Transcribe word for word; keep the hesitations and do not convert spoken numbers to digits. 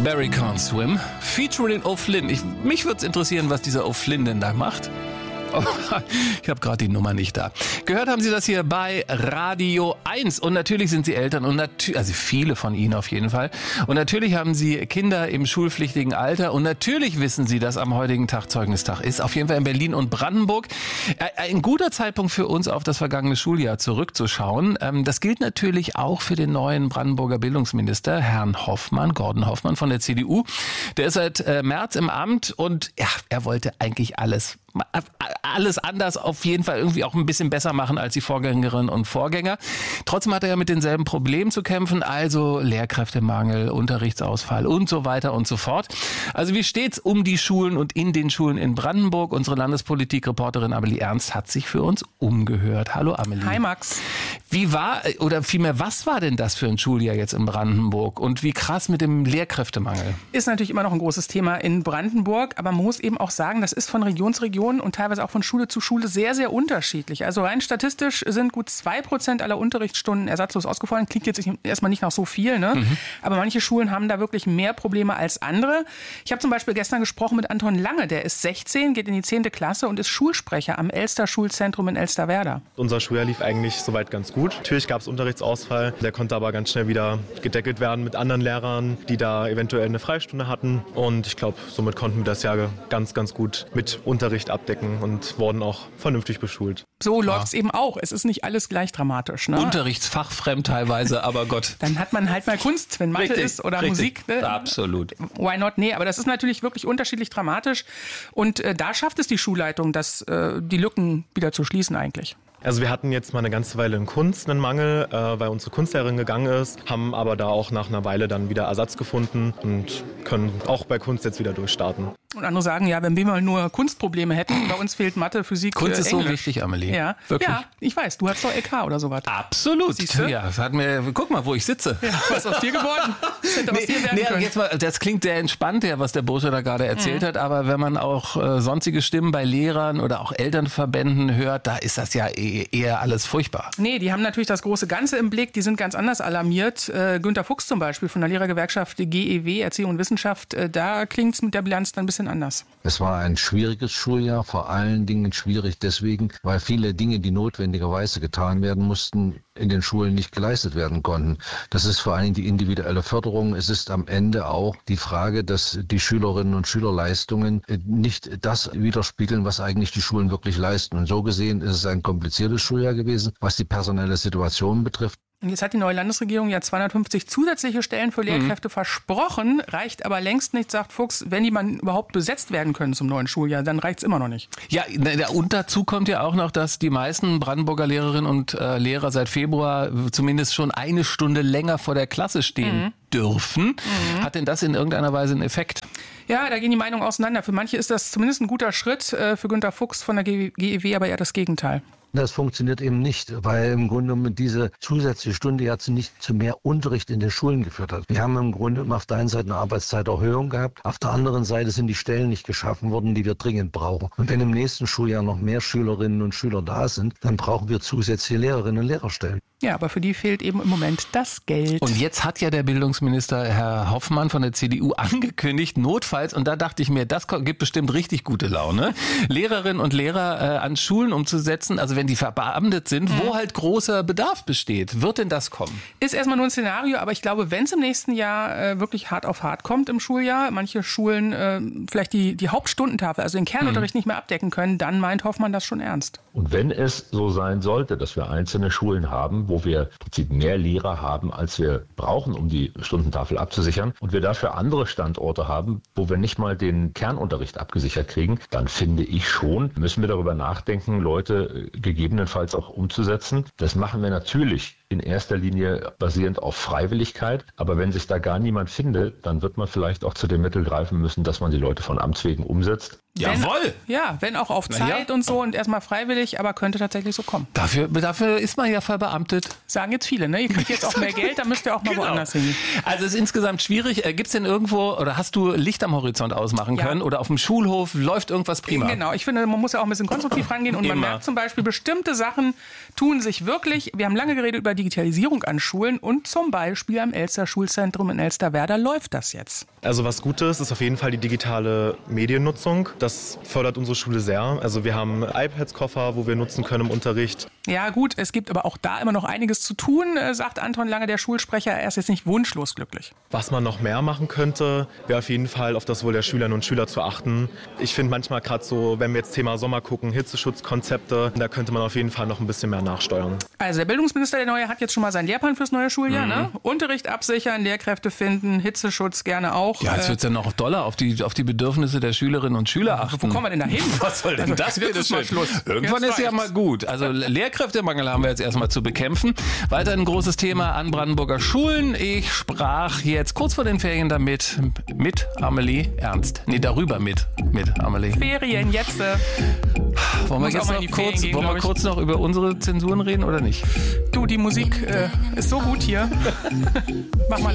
Barry Can't Swim, featuring O'Flynn. Ich, mich würde es interessieren, was dieser O'Flynn denn da macht. Oh, ich habe gerade die Nummer nicht da. Gehört haben Sie das hier bei Radio eins. Und natürlich sind Sie Eltern, und natürlich, also viele von Ihnen auf jeden Fall. Und natürlich haben Sie Kinder im schulpflichtigen Alter. Und natürlich wissen Sie, dass am heutigen Tag Zeugnistag ist. Auf jeden Fall in Berlin und Brandenburg. Ein guter Zeitpunkt für uns, auf das vergangene Schuljahr zurückzuschauen. Das gilt natürlich auch für den neuen Brandenburger Bildungsminister, Herrn Hoffmann, Gordon Hoffmann von der C D U. Der ist seit März im Amt und ja, er wollte eigentlich alles alles anders, auf jeden Fall irgendwie auch ein bisschen besser machen als die Vorgängerinnen und Vorgänger. Trotzdem hat er ja mit denselben Problemen zu kämpfen, also Lehrkräftemangel, Unterrichtsausfall und so weiter und so fort. Also wie steht's um die Schulen und in den Schulen in Brandenburg? Unsere Landespolitik-Reporterin Amelie Ernst hat sich für uns umgehört. Hallo Amelie. Hi Max. Wie war, oder vielmehr, was war denn das für ein Schuljahr jetzt in Brandenburg und wie krass mit dem Lehrkräftemangel? Ist natürlich immer noch ein großes Thema in Brandenburg, aber man muss eben auch sagen, das ist von Region zu Region und teilweise auch von Schule zu Schule sehr, sehr unterschiedlich. Also rein statistisch sind gut zwei Prozent aller Unterrichtsstunden ersatzlos ausgefallen. Klingt jetzt erstmal nicht nach so viel, ne? Mhm. Aber manche Schulen haben da wirklich mehr Probleme als andere. Ich habe zum Beispiel gestern gesprochen mit Anton Lange, der ist sechzehn, geht in die zehnte Klasse und ist Schulsprecher am Elster Schulzentrum in Elsterwerda. Unser Schuljahr lief eigentlich soweit ganz gut. Natürlich gab es Unterrichtsausfall, der konnte aber ganz schnell wieder gedeckelt werden mit anderen Lehrern, die da eventuell eine Freistunde hatten. Und ich glaube, somit konnten wir das Jahr ganz, ganz gut mit Unterricht abdecken und wurden auch vernünftig beschult. So läuft es eben auch. Es ist nicht alles gleich dramatisch. Ne? Unterrichtsfachfremd teilweise, aber Gott. Dann hat man halt mal Kunst, wenn Mathe richtig, ist oder richtig. Musik. Ne? Absolut. Why not? Nee, aber das ist natürlich wirklich unterschiedlich dramatisch. Und äh, da schafft es die Schulleitung, das, äh, die Lücken wieder zu schließen eigentlich. Also wir hatten jetzt mal eine ganze Weile in Kunst einen Mangel, äh, weil unsere Kunstlehrerin gegangen ist, haben aber da auch nach einer Weile dann wieder Ersatz gefunden und können auch bei Kunst jetzt wieder durchstarten. Und andere sagen, ja, wenn wir mal nur Kunstprobleme hätten, bei uns fehlt Mathe, Physik, Kunst ist Englisch. So wichtig, Amelie. Ja. Wirklich. Ja, ich weiß, du hast doch L K oder sowas. Absolut. Siehste? Ja, das hat mir, guck mal, wo ich sitze. Ja, was aus dir geworden? Das hätte aus nee, dir werden nee, können. jetzt mal, das klingt sehr entspannt, ja, was der Bursche da gerade erzählt mhm. hat, aber wenn man auch äh, sonstige Stimmen bei Lehrern oder auch Elternverbänden hört, da ist das ja eh, eher alles furchtbar. Nee, die haben natürlich das große Ganze im Blick, die sind ganz anders alarmiert. Äh, Günter Fuchs zum Beispiel von der Lehrergewerkschaft G E W, Erziehung und Wissenschaft, äh, da klingt es mit der Bilanz dann ein bisschen anders. Es war ein schwieriges Schuljahr, vor allen Dingen schwierig deswegen, weil viele Dinge, die notwendigerweise getan werden mussten, in den Schulen nicht geleistet werden konnten. Das ist vor allen Dingen die individuelle Förderung. Es ist am Ende auch die Frage, dass die Schülerinnen und Schülerleistungen nicht das widerspiegeln, was eigentlich die Schulen wirklich leisten. Und so gesehen ist es ein kompliziertes Schuljahr gewesen, was die personelle Situation betrifft. Und jetzt hat die neue Landesregierung ja zweihundertfünfzig zusätzliche Stellen für Lehrkräfte mhm. versprochen, reicht aber längst nicht, sagt Fuchs, wenn die man überhaupt besetzt werden können zum neuen Schuljahr, dann reicht es immer noch nicht. Ja, und dazu kommt ja auch noch, dass die meisten Brandenburger Lehrerinnen und äh, Lehrer seit Februar zumindest schon eine Stunde länger vor der Klasse stehen mhm. dürfen. Mhm. Hat denn das in irgendeiner Weise einen Effekt? Ja, da gehen die Meinungen auseinander. Für manche ist das zumindest ein guter Schritt, äh, für Günter Fuchs von der G E W aber eher das Gegenteil. Das funktioniert eben nicht, weil im Grunde genommen diese zusätzliche Stunde ja nicht zu mehr Unterricht in den Schulen geführt hat. Wir haben im Grunde auf der einen Seite eine Arbeitszeiterhöhung gehabt, auf der anderen Seite sind die Stellen nicht geschaffen worden, die wir dringend brauchen. Und wenn im nächsten Schuljahr noch mehr Schülerinnen und Schüler da sind, dann brauchen wir zusätzliche Lehrerinnen und Lehrerstellen. Ja, aber für die fehlt eben im Moment das Geld. Und jetzt hat ja der Bildungsminister Herr Hoffmann von der C D U angekündigt, notfalls, und da dachte ich mir, das gibt bestimmt richtig gute Laune, Lehrerinnen und Lehrer äh, an Schulen umzusetzen, also wenn die verbeamtet sind, mhm. wo halt großer Bedarf besteht. Wird denn das kommen? Ist erstmal nur ein Szenario, aber ich glaube, wenn es im nächsten Jahr äh, wirklich hart auf hart kommt im Schuljahr, manche Schulen äh, vielleicht die, die Hauptstundentafel, also den Kernunterricht mhm. nicht mehr abdecken können, dann meint Hoffmann das schon ernst. Und wenn es so sein sollte, dass wir einzelne Schulen haben, wo wir im Prinzip mehr Lehrer haben, als wir brauchen, um die Stundentafel abzusichern, und wir dafür andere Standorte haben, wo wir nicht mal den Kernunterricht abgesichert kriegen, dann finde ich schon, müssen wir darüber nachdenken, Leute gegebenenfalls auch umzusetzen. Das machen wir natürlich in erster Linie basierend auf Freiwilligkeit, aber wenn sich da gar niemand findet, dann wird man vielleicht auch zu dem Mittel greifen müssen, dass man die Leute von Amts wegen umsetzt. Jawohl! Wenn, ja, wenn auch auf Na Zeit ja. und so und erstmal freiwillig, aber könnte tatsächlich so kommen. Dafür, dafür ist man ja verbeamtet. Sagen jetzt viele, ne? Ihr kriegt jetzt auch mehr Geld, dann müsst ihr auch mal Genau. woanders hingehen. Also es ist insgesamt schwierig. Gibt es denn irgendwo, oder hast du Licht am Horizont ausmachen Ja. können? Oder auf dem Schulhof läuft irgendwas prima? Genau, ich finde, man muss ja auch ein bisschen konstruktiv rangehen und man Immer. merkt zum Beispiel, bestimmte Sachen tun sich wirklich. Wir haben lange geredet über Digitalisierung an Schulen und zum Beispiel am Elster Schulzentrum in Elsterwerda läuft das jetzt. Also was Gutes ist auf jeden Fall die digitale Mediennutzung. Das fördert unsere Schule sehr. Also wir haben iPads-Koffer, wo wir nutzen können im Unterricht. Ja gut, es gibt aber auch da immer noch einiges zu tun, äh, sagt Anton Lange, der Schulsprecher. Er ist jetzt nicht wunschlos glücklich. Was man noch mehr machen könnte, wäre auf jeden Fall auf das Wohl der Schülerinnen und Schüler zu achten. Ich finde manchmal gerade so, wenn wir jetzt Thema Sommer gucken, Hitzeschutzkonzepte, da könnte man auf jeden Fall noch ein bisschen mehr nachsteuern. Also der Bildungsminister, der Neue, hat jetzt schon mal seinen Lehrplan fürs neue Schuljahr. Ne? Unterricht absichern, Lehrkräfte finden, Hitzeschutz gerne auch. Ja, jetzt Äh, wird es ja noch doller auf die, auf die Bedürfnisse der Schülerinnen und Schüler achten. Wo kommen wir denn da hin? Was soll denn Also, das jetzt bitte ist mal schön? Schluss. Irgendwann Jetzt ist ja reicht's. mal gut. Also Lehrkräftemangel haben wir jetzt erstmal zu bekämpfen. Weiter ein großes Thema an Brandenburger Schulen. Ich sprach jetzt kurz vor den Ferien damit mit Amelie Ernst. Nee, darüber mit, mit Amelie. Ferien jetzt. Äh, Wollen wir Muss auch jetzt mal noch in die Ferien kurz, gehen, wollen wir glaub ich. kurz noch über unsere Zensuren reden oder nicht? du, die Musik äh, ist so gut hier. Mach mal